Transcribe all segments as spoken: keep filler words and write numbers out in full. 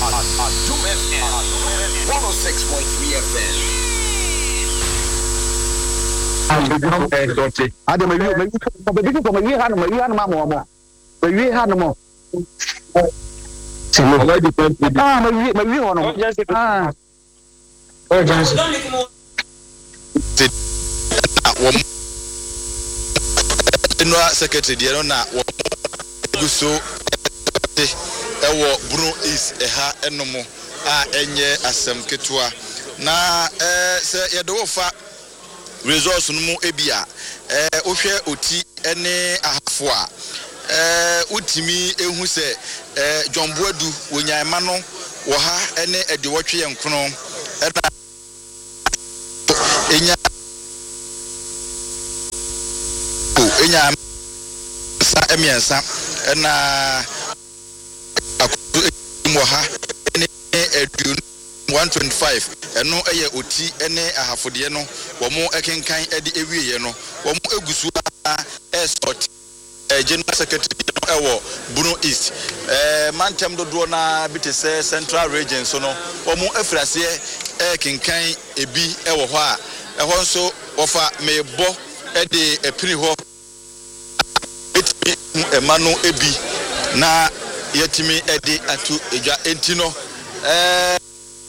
Adum F M one oh six point three F M. Adam, maybe maybe maybe come here and maybe and mamma. Maybe had no more. Ah, maybe maybe one. Ah. Oh, Johnson. General Secretary deɛ no na wɔgu so ɛwɔ Bruno East ɛha ɛnom a ɛnyɛ asɛm ketewa na ɛɛ sɛ yɛde wɔfa resource no mu ebia ɛɛ wohwɛ oti ɛne ahafo a ɛɛ utimi ehu sɛ ɛɛ John Boadu wonyaema no wɔ ha ɛne ɛde wɔtwe yɛn krono ɛna enya enya sa emiensa na akoto mo ha ne edun one twenty-five eno eye oti ene ahafode no wo mo ekenkan ede ewieye no wo mo egusu esort general secretary ewo Bruno East eh mantem dodo na bitese central region so no wo mo afirase ekenkan ebi ewo ho a eho nso wo fa mebo ede epini ho emanu ebi na yetimi edi atu eja enti no eh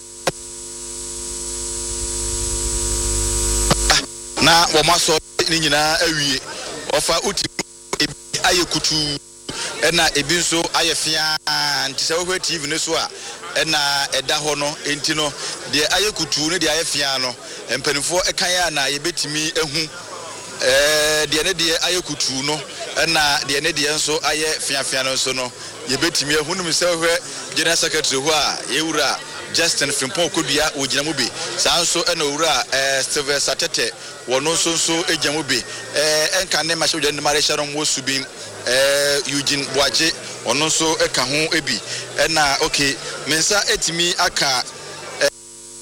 na wo maso ni nyina awie ofa uti ebi ayekutu ena ebi nso ayefia nti se wo T V ne so a ena eda ho no enti no de ayekutu ne de ayefia no empanifo ekan ya na yebetimi ehu eh de ne de ayekutu no na de ne de nso aye fiafia no so no yebetimi ehunum se hwe general secretary ho a yewura Justin Frimpong Kodua ogina mu bi sa nso na owura eh Steven Satete wono nso nso egyamu bi eh enka ne ma hwe de mare sharon wo subin eh Eugene Boache wono nso eka ho ebi na okay mensa etimi aka